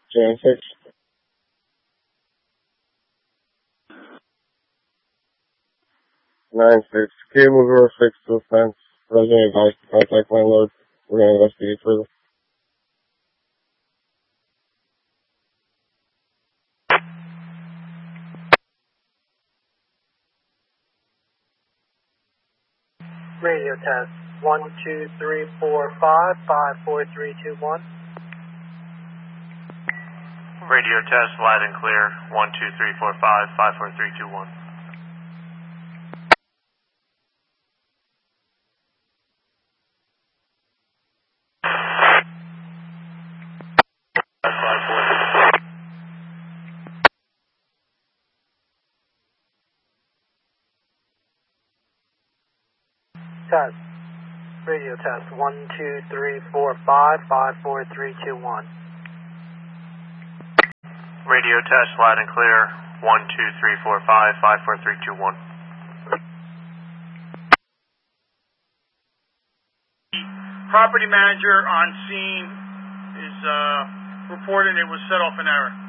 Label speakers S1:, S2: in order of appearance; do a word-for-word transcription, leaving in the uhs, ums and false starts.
S1: Jan six. Nine six. Cables were fixed to the fence. Resident advised to contact landlord. We're going to investigate further.
S2: Radio test. One, two, three, four, five, five, four, three, two, one.
S3: Radio test, light and clear. One, two, three, four, five, five, four, three, two, one.
S2: Test. Radio test. One, two, three, four, five, five, four, three, two, one.
S3: Radio test, light and clear. One, two, three, four, five, five, four, three, two, one.
S4: Property manager on scene is uh, reporting it was set off an error.